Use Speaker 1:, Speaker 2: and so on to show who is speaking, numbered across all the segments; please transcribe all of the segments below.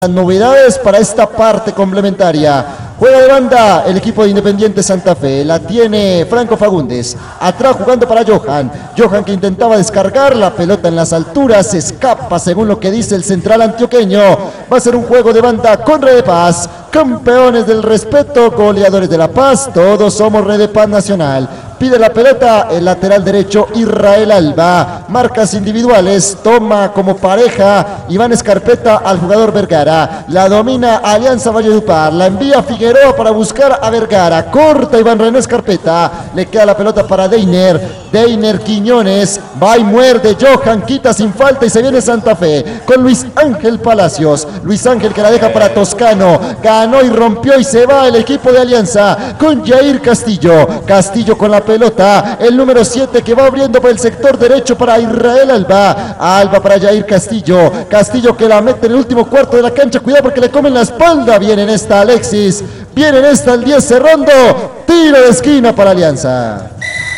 Speaker 1: Las novedades para esta parte complementaria. Juega de banda el equipo de Independiente Santa Fe. La tiene Franco Fagundes. Atrás jugando para Johan. Johan que intentaba descargar la pelota en las alturas. Se escapa según lo que dice el central antioqueño. Va a ser un juego de banda con Red de Paz. Campeones del respeto, goleadores de La Paz. Todos somos Red de Paz Nacional. Pide la pelota el lateral derecho Israel Alba. Marcas individuales. Toma como pareja Iván Escarpeta al jugador Vergara. La domina Alianza Valledupar. La envía Figueroa para buscar a Vergara. Corta Iván René Escarpeta. Le queda la pelota para Deiner. Deiner Quiñones. Va y muerde. Johan quita sin falta y se viene Santa Fe con Luis Ángel Palacios. Luis Ángel que la deja para Toscano. Ganó y rompió y se va el equipo de Alianza con Jair Castillo. Castillo con la pelota, el número 7 que va abriendo por el sector derecho para Israel Alba. Alba para Jair Castillo. Castillo que la mete en el último cuarto de la cancha. Cuidado porque le comen la espalda. Viene en esta Alexis. Viene en esta el 10 cerrando. Tiro de esquina para Alianza.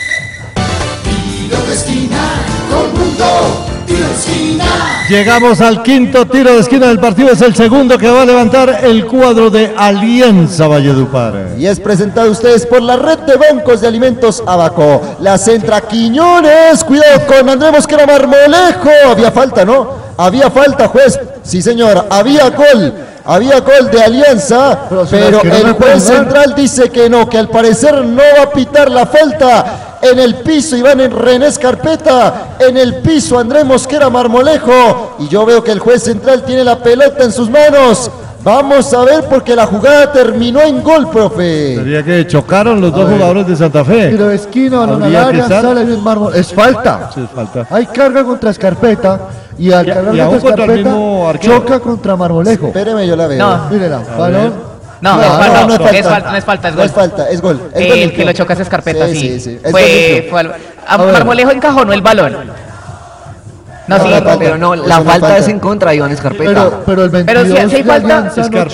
Speaker 2: Tiro de esquina, todo el mundo. Tiro de esquina.
Speaker 3: Llegamos al quinto tiro de esquina del partido. Es el segundo que va a levantar el cuadro de Alianza Valledupar.
Speaker 1: Y es presentado a ustedes por la red de bancos de alimentos Abaco. La centra Quiñones. Cuidado con Andrés Mosquera Marmolejo. Había falta, ¿no? Había falta, juez. Sí, señor. Había gol. Había gol de Alianza, pero el juez central dice que no, que al parecer no va a pitar la falta. En el piso Iván René Escarpeta, en el piso Andrés Mosquera Marmolejo, y yo veo que el juez central tiene la pelota en sus manos. Vamos a ver porque la jugada terminó en gol, profe.
Speaker 3: Sería que chocaron los dos jugadores de Santa Fe.
Speaker 4: Tiro de esquina, no al área, sale bien Mármol. Es falta.
Speaker 3: Sí, es falta.
Speaker 4: Hay carga contra Escarpeta y al cargar contra Escarpeta choca contra Marmolejo.
Speaker 1: Espéreme, yo la veo.
Speaker 5: No.
Speaker 4: Mírela, balón.
Speaker 5: No es falta, es gol.
Speaker 1: No es falta, es gol.
Speaker 5: El que lo choca es Escarpeta, sí.
Speaker 1: Sí.
Speaker 5: Marmolejo encajó el balón. No, sí,
Speaker 6: pero no, la falta es en contra de Iván Escarpeta.
Speaker 4: Pero el 22
Speaker 5: si hay falta,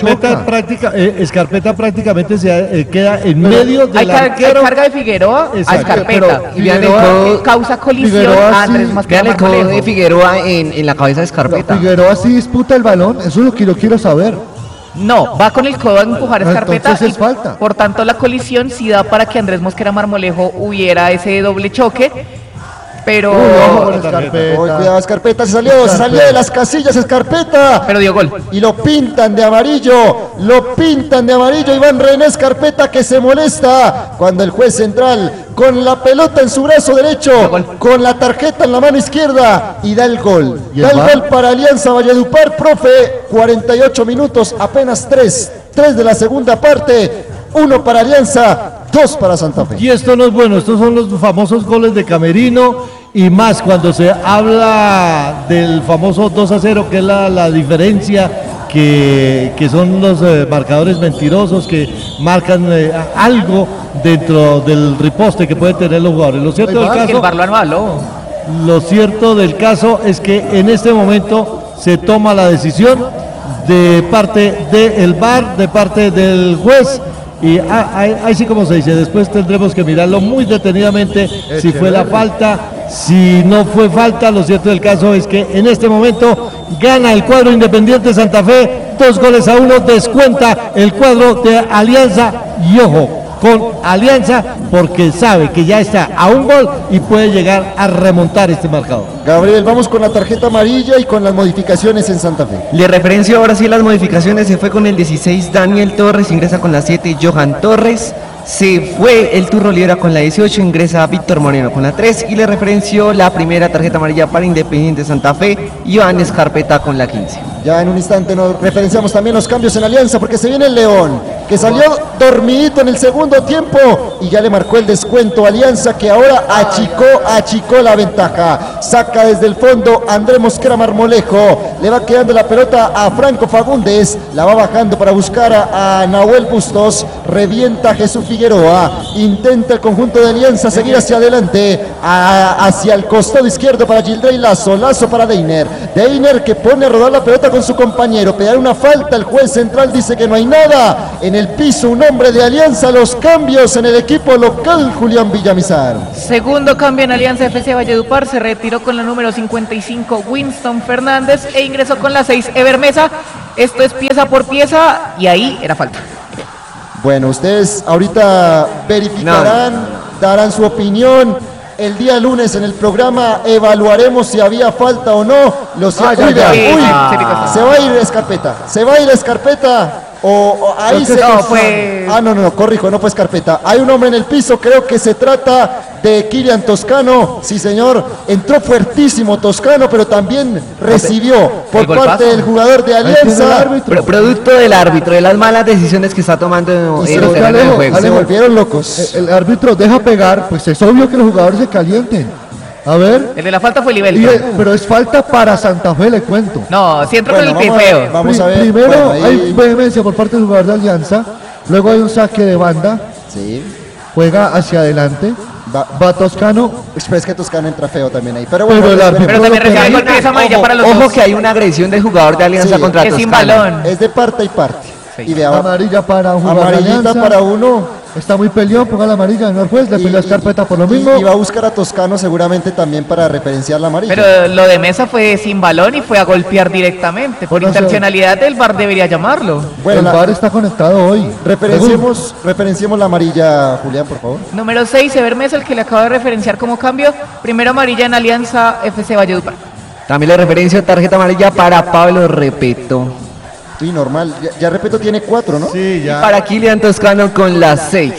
Speaker 3: Escarpeta prácticamente se queda en medio del arquero.
Speaker 5: Hay carga de Figueroa a Escarpeta.
Speaker 6: Y vean el codo,
Speaker 5: causa colisión
Speaker 4: Figueroa
Speaker 5: a Andrés Mosquera
Speaker 6: vean el codo
Speaker 5: Marmolejo.
Speaker 6: de Figueroa en la cabeza de Escarpeta.
Speaker 4: Figueroa sí disputa el balón, eso es lo que yo quiero saber.
Speaker 5: No, va con el codo a empujar a Escarpeta.
Speaker 4: Entonces es falta.
Speaker 5: Por tanto, la colisión sí da para que Andrés Mosquera Marmolejo hubiera ese doble choque. Pero
Speaker 1: Cuidado, Escarpeta se salió de las casillas Escarpeta.
Speaker 5: Pero dio gol.
Speaker 1: Y lo pintan de amarillo. Iván René Escarpeta que se molesta cuando el juez central con la pelota en su brazo derecho, con la tarjeta en la mano izquierda y da el gol. Da el gol para Alianza Valledupar, profe. 48 minutos, apenas 3 de la segunda parte. 1 para Alianza, 2 para Santa Fe.
Speaker 3: Y esto no es bueno, estos son los famosos goles de Camerino y más cuando se habla del famoso 2-0, que es la diferencia, que son los marcadores mentirosos que marcan algo dentro del riposte que pueden tener los jugadores. Lo cierto del caso es que en este momento se toma la decisión de parte del VAR, de parte del juez. Y ahí sí, como se dice, después tendremos que mirarlo muy detenidamente si fue la falta, si no fue falta. Lo cierto del caso es que en este momento gana el cuadro Independiente Santa Fe, 2-1, descuenta el cuadro de Alianza. Y ojo con Alianza porque sabe que ya está a un gol y puede llegar a remontar este marcador.
Speaker 1: Gabriel, vamos con la tarjeta amarilla y con las modificaciones en Santa Fe.
Speaker 6: Le referencio ahora sí las modificaciones. Se fue con el 16 Daniel Torres, ingresa con la 7 Johan Torres. Se fue el Turro Libera con la 18, ingresa Víctor Moreno con la 3. Y le referenció la primera tarjeta amarilla para Independiente Santa Fe, Iván Escarpeta con la 15.
Speaker 1: Ya en un instante nos referenciamos también los cambios en Alianza porque se viene el León, que salió dormidito en el segundo tiempo y ya le marcó el descuento a Alianza, que ahora achicó la ventaja. Saca desde el fondo Andrés Mosquera Marmolejo, le va quedando la pelota a Franco Fagundes, la va bajando para buscar a Nahuel Bustos, revienta a Jesús Figueroa, intenta el conjunto de Alianza seguir hacia adelante, hacia el costado izquierdo para Gildrey Lazo para Deiner que pone a rodar la pelota con su compañero, pegar una falta, el juez central dice que no hay nada, en el piso un hombre de Alianza. Los cambios en el equipo local, Julián Villamizar.
Speaker 5: Segundo cambio en Alianza FC Valledupar, se retiró con la número 55 Winston Fernández e ingresó con la 6 Ever Mesa. esto es pieza por pieza y ahí era falta.
Speaker 1: Bueno, ustedes ahorita verificarán, darán su opinión. El día lunes en el programa evaluaremos si había falta o no. Se va a ir Escarpeta. Se va a ir Escarpeta. O ahí se...
Speaker 5: No, pues...
Speaker 1: no, corrijo, no fue Escarpeta. Hay un hombre en el piso, creo que se trata de Kylian Toscano. Sí, señor, entró fuertísimo Toscano, pero también recibió por parte del jugador de Alianza.
Speaker 6: Producto del árbitro, de las malas decisiones que está tomando en el terreno de juego.
Speaker 1: Se volvieron locos.
Speaker 4: El árbitro deja pegar, pues es obvio que los jugadores se calienten. A ver.
Speaker 5: El de la falta fue Libelton.
Speaker 4: Pero es falta para Santa Fe, le cuento.
Speaker 5: No, si entró con el pifeo.
Speaker 1: Vamos a ver.
Speaker 4: Primero hay vehemencia por parte del jugador de Alianza. Luego hay un saque de banda.
Speaker 1: Sí.
Speaker 4: Juega hacia adelante. Va Toscano.
Speaker 1: Pero es que Toscano entra feo también ahí. Pero bueno,
Speaker 5: pero también recibe golpe de amarilla para los dos.
Speaker 6: Ojo que hay una agresión del jugador de Alianza contra Toscano.
Speaker 5: Es sin balón.
Speaker 1: Es de parte y parte.
Speaker 5: Sí.
Speaker 1: Y de
Speaker 4: amarilla para un jugador de
Speaker 1: Amarillita
Speaker 4: Alianza.
Speaker 1: para uno.
Speaker 4: Está muy peleón, ponga la amarilla, no el juez, le peleó a Escarpeta por lo mismo.
Speaker 1: Y va a buscar a Toscano seguramente también para referenciar la amarilla.
Speaker 5: Pero lo de Mesa fue sin balón y fue a golpear directamente. Por intencionalidad del VAR debería llamarlo.
Speaker 4: Bueno, el VAR está conectado hoy.
Speaker 1: Referenciemos la amarilla, Julián, por favor.
Speaker 5: Número 6, Ever Mesa, el que le acabo de referenciar como cambio. Primero amarilla en Alianza FC Valledupar.
Speaker 6: También le referencio tarjeta amarilla para Pablo Repeto.
Speaker 1: Sí, normal. Ya Repeto tiene 4, ¿no?
Speaker 3: Sí, ya.
Speaker 6: Y para Kylian Toscano con las 6.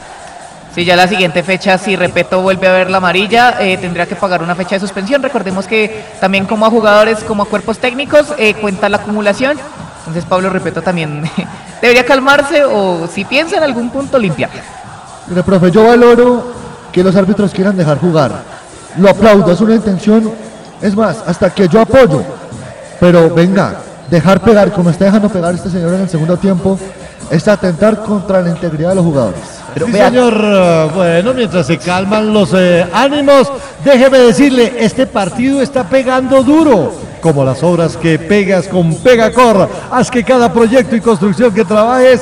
Speaker 5: Sí, ya la siguiente fecha, si Repeto vuelve a ver la amarilla, tendría que pagar una fecha de suspensión. Recordemos que también como a jugadores, como a cuerpos técnicos, cuenta la acumulación. Entonces Pablo Repeto también debería calmarse o si piensa en algún punto limpiar.
Speaker 4: Mire, profe, yo valoro que los árbitros quieran dejar jugar. Lo aplaudo, es una intención. Es más, hasta que yo apoyo. Pero venga, dejar pegar como está dejando pegar este señor en el segundo tiempo es atentar contra la integridad de los jugadores.
Speaker 3: Pero sí, señor, bueno, mientras se calman los ánimos, déjeme decirle, este partido está pegando duro, como las obras que pegas con Pegacor. Haz que cada proyecto y construcción que trabajes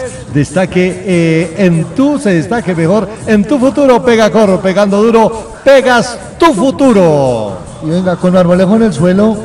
Speaker 3: se destaque mejor en tu futuro. Pegacor, pegando duro, pegas tu futuro.
Speaker 4: Y venga, con Marmolejo en el suelo,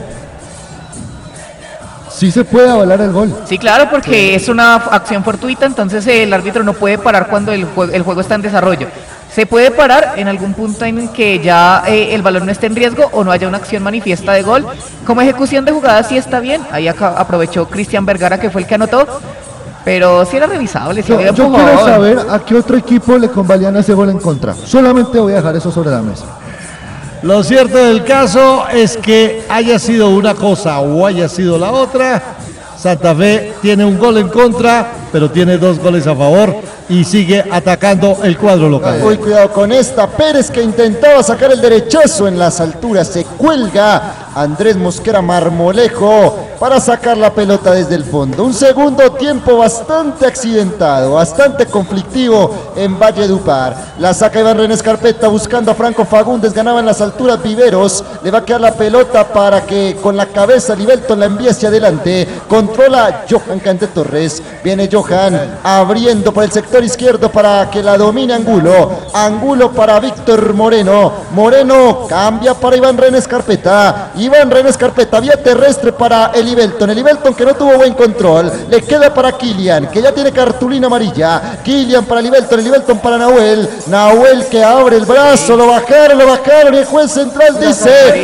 Speaker 4: sí se puede avalar el gol.
Speaker 5: Sí, claro, porque es una acción fortuita, entonces el árbitro no puede parar cuando el juego está en desarrollo. Se puede parar en algún punto en que ya el balón no esté en riesgo o no haya una acción manifiesta de gol. Como ejecución de jugada sí está bien, ahí aprovechó Cristian Vergara, que fue el que anotó, pero sí era revisable.
Speaker 4: Yo quiero saber a qué otro equipo le convalían ese gol en contra. Solamente voy a dejar eso sobre la mesa.
Speaker 3: Lo cierto del caso es que haya sido una cosa o haya sido la otra, Santa Fe tiene un gol en contra, pero tiene 2 goles a favor y sigue atacando el cuadro local.
Speaker 1: Uy, cuidado con esta. Pérez, que intentaba sacar el derechazo en las alturas, se cuelga Andrés Mosquera Marmolejo para sacar la pelota desde el fondo. Un segundo tiempo bastante accidentado, bastante conflictivo en Valledupar. La saca Iván René Escarpeta buscando a Franco Fagundes, ganaba en las alturas Viveros, le va a quedar la pelota para que con la cabeza Libelton la envíe hacia adelante. Controla Johan Cante Torres, viene Johan abriendo por el sector izquierdo para que la domine Angulo. Angulo para Víctor Moreno. Moreno cambia para Iván René Escarpeta. Iván René Escarpeta, vía terrestre para el Libelton que no tuvo buen control. Le queda para Kylian, que ya tiene cartulina amarilla. Kylian para Libelton para Nahuel. Nahuel que abre el brazo, lo bajaron. Y el juez central dice: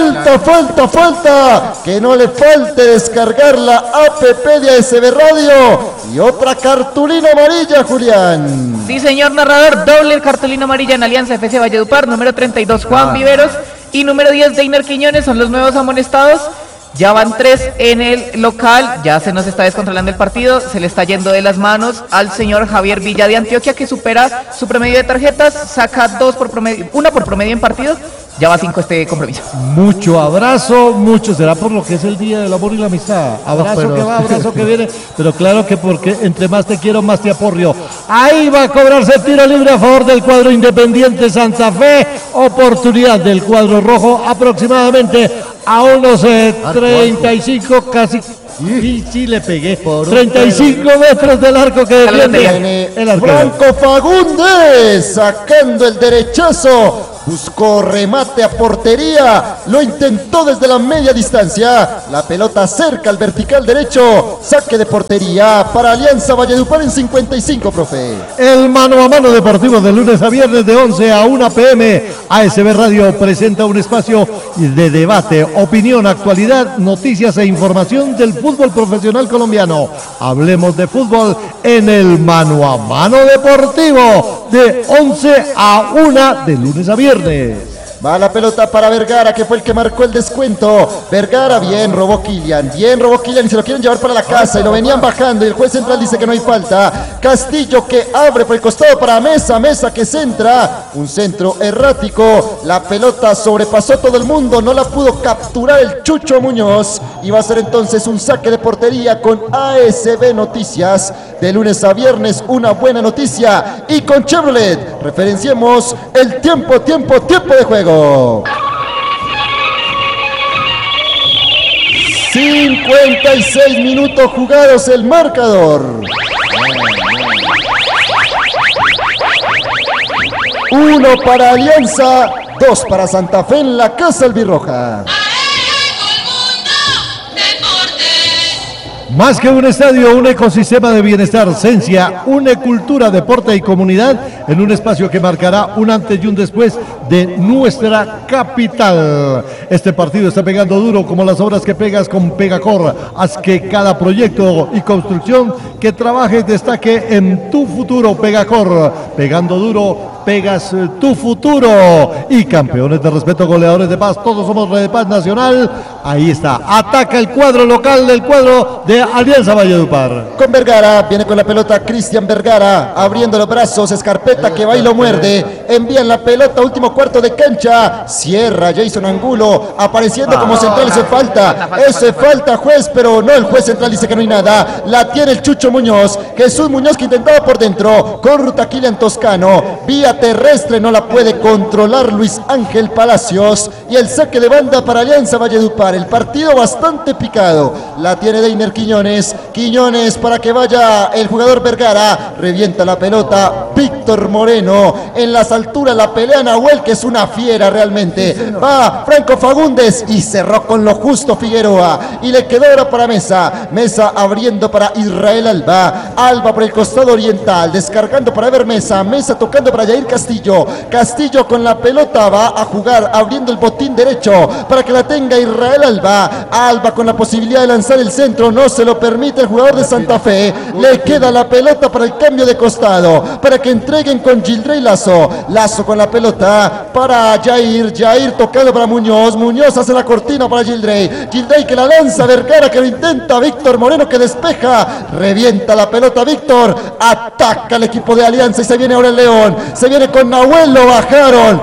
Speaker 1: falta. Que no le falte descargar la app de ASB Radio. Y otra cartulina amarilla, Julián.
Speaker 5: Sí, señor narrador, doble cartulina amarilla en Alianza FC Valledupar. Número 32, Juan Viveros. Y número 10, Deiner Quiñones, son los nuevos amonestados. Ya van 3 en el local, ya se nos está descontrolando el partido, se le está yendo de las manos al señor Javier Villa de Antioquia, que supera su promedio de tarjetas, saca 2 por promedio, 1 por promedio en partido, ya va 5 este compromiso.
Speaker 3: Mucho abrazo, mucho, será por lo que es el Día del Amor y la Amistad. Abrazo que va, abrazo que viene, pero claro que porque entre más te quiero, más te aporrio. Ahí va a cobrarse tiro libre a favor del cuadro Independiente Santa Fe, oportunidad del cuadro rojo aproximadamente a unos 35, casi. Sí, le pegué. 35 metros del arco que defiende el arquero.
Speaker 1: Franco Fagundes sacando el derechazo buscó remate a portería, lo intentó desde la media distancia, la pelota cerca al vertical derecho, saque de portería para Alianza Valledupar en 55, profe.
Speaker 3: El mano a mano deportivo de lunes a viernes de 11 a 1 p.m. ASB Radio presenta un espacio de debate, opinión, actualidad, noticias e información del fútbol profesional colombiano. Hablemos de fútbol en el mano a mano deportivo de 11 a 1 de lunes a viernes.
Speaker 1: Va la pelota para Vergara, que fue el que marcó el descuento. Vergara, bien robó Kylian y se lo quieren llevar para la casa y lo venían bajando y el juez central dice que no hay falta. Castillo que abre por el costado para Mesa que centra, un centro errático, la pelota sobrepasó todo el mundo, no la pudo capturar el Chucho Muñoz y va a ser entonces un saque de portería con ASB Noticias de lunes a viernes, una buena noticia, y con Chevrolet referenciemos el tiempo de juego. 56 minutos jugados el marcador. 1 para Alianza, 2 para Santa Fe en la casa albirroja.
Speaker 3: Más que un estadio, un ecosistema de bienestar, Sencia, une cultura, deporte y comunidad en un espacio que marcará un antes y un después de nuestra capital. Este partido está pegando duro como las obras que pegas con Pegacor. Haz que cada proyecto y construcción que trabajes destaque en tu futuro. Pegacor, pegando duro, pegas tu futuro. Y campeones de respeto, goleadores de paz, todos somos Red de Paz Nacional. Ahí está, ataca el cuadro local del cuadro de Alianza Valledupar.
Speaker 1: Con Vergara, viene con la pelota Cristian Vergara, abriendo los brazos, Escarpeta que va y lo muerde, envían la pelota, último cuarto de cancha, cierra Jason Angulo, apareciendo como central, ese falta juez, pero no, el juez central dice que no hay nada, la tiene el Chucho Muñoz, Jesús Muñoz que intentaba por dentro, con ruta Kylian Toscano, vía terrestre, no la puede controlar Luis Ángel Palacios, y el saque de banda para Alianza Valledupar, el partido bastante picado, la tiene Deiner Quiñones para que vaya el jugador Vergara, revienta la pelota Víctor Moreno, en las alturas la pelea Nahuel, que es una fiera realmente, va Franco Fagundes y cerró con lo justo Figueroa, y le quedó ahora para Mesa abriendo para Israel Alba por el costado oriental, descargando para Ever Mesa tocando para Yair Castillo con la pelota va a jugar, abriendo el botín derecho para que la tenga Israel Alba con la posibilidad de lanzar el centro, no se lo permite el jugador de Santa Fe, le queda la pelota para el cambio de costado, para que entreguen con Gildrey Lazo con la pelota para Jair tocando para Muñoz hace la cortina para Gildrey que la lanza, Vergara que lo intenta, Víctor Moreno que despeja, revienta la pelota Víctor, ataca el equipo de Alianza y se viene ahora el León, se viene con Nahuel, lo bajaron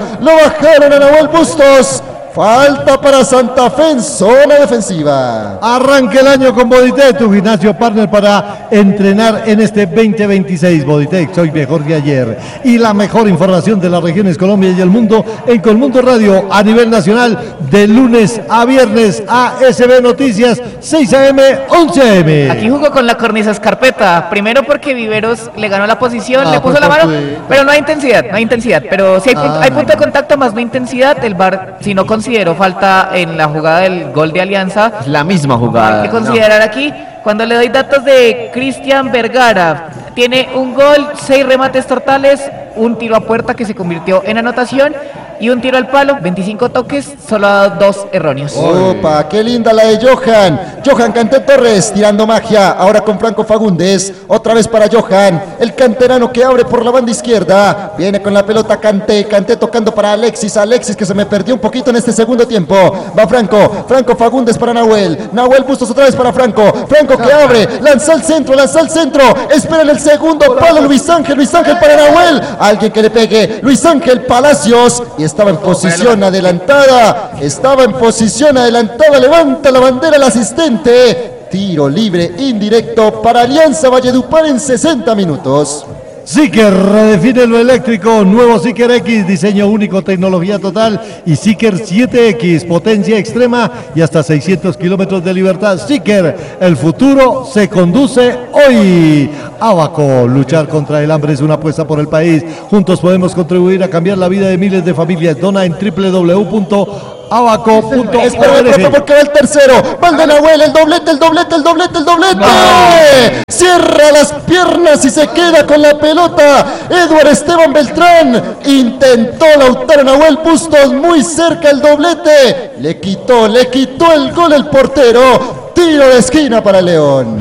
Speaker 1: a Nahuel Bustos. Falta para Santa Fe en zona defensiva.
Speaker 3: Arranca el año con Boditec, tu gimnasio partner para entrenar en este 2026. Boditec, soy mejor que ayer. Y la mejor información de las regiones Colombia y el mundo en Colmundo Radio a nivel nacional de lunes a viernes. ASB Noticias, 6 AM, 11 AM.
Speaker 5: Aquí jugó con la cornisa Escarpeta. Primero porque Viveros le ganó la posición, le puso la mano, pero no hay intensidad. Pero si hay punto de contacto más no intensidad, el VAR, si no consideró falta en la jugada del gol de Alianza.
Speaker 6: Es la misma jugada.
Speaker 5: Hay que considerar aquí, cuando le doy datos de Cristian Vergara, tiene un gol, 6 remates totales, un tiro a puerta que se convirtió en anotación y un tiro al palo, 25 toques, solo ha dado 2 erróneos.
Speaker 1: Opa, qué linda la de Johan Canté Torres tirando magia, ahora con Franco Fagundes, otra vez para Johan, el canterano que abre por la banda izquierda, viene con la pelota Canté tocando para Alexis que se me perdió un poquito en este segundo tiempo, va Franco Fagundes para Nahuel Bustos otra vez para Franco que abre, lanza al centro, espera en el segundo palo Luis Ángel para Nahuel, alguien que le pegue, Luis Ángel Palacios, y estaba en posición adelantada, levanta la bandera el asistente, tiro libre indirecto para Alianza Valledupar en 60 minutos.
Speaker 3: Seeker redefine lo eléctrico, nuevo Seeker X, diseño único, tecnología total, y Seeker 7X, potencia extrema y hasta 600 kilómetros de libertad. Seeker, el futuro se conduce hoy. Abaco, luchar contra el hambre es una apuesta por el país. Juntos podemos contribuir a cambiar la vida de miles de familias. Dona en www.abaco.org.
Speaker 1: Espera, profe, porque va el tercero. Va el de Nahuel, el doblete. Cierra las piernas y se queda con la pelota. Edward Esteban Beltrán. Intentó Lautaro Nahuel Bustos muy cerca el doblete. Le quitó el gol el portero. Tiro de esquina para León.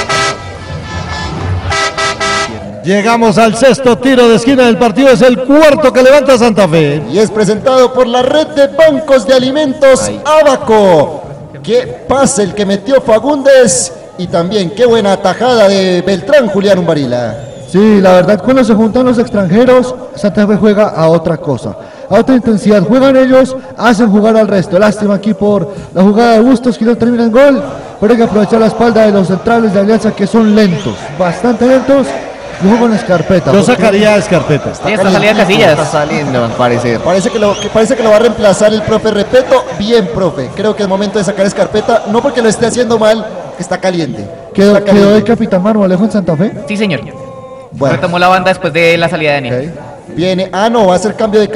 Speaker 3: Llegamos al sexto tiro de esquina del partido, es el cuarto que levanta Santa Fe.
Speaker 1: Y es presentado por la red de bancos de alimentos Abaco. Qué pase el que metió Fagundes y también qué buena atajada de Beltrán Julián Umbarila.
Speaker 4: Sí, la verdad, cuando se juntan los extranjeros, Santa Fe juega a otra cosa, a otra intensidad. Juegan ellos, hacen jugar al resto. Lástima aquí por la jugada de Bustos que no termina en gol, pero hay que aprovechar la espalda de los centrales de Alianza que son lentos, bastante lentos. Yo juego con Escarpeta.
Speaker 3: Yo sacaría a Escarpeta.
Speaker 5: Sí, está salida de Casillas.
Speaker 6: Está saliendo, al parecer.
Speaker 1: Parece que lo va a reemplazar el profe Repeto. Bien, profe. Creo que es momento de sacar Escarpeta, no porque lo esté haciendo mal, que está caliente.
Speaker 4: ¿Quedó el capitán Marmolejo en Santa Fe?
Speaker 5: Sí, señor.
Speaker 1: Bueno.
Speaker 5: Retomó la banda después de la salida de Daniel.
Speaker 1: Viene, no, va a ser cambio de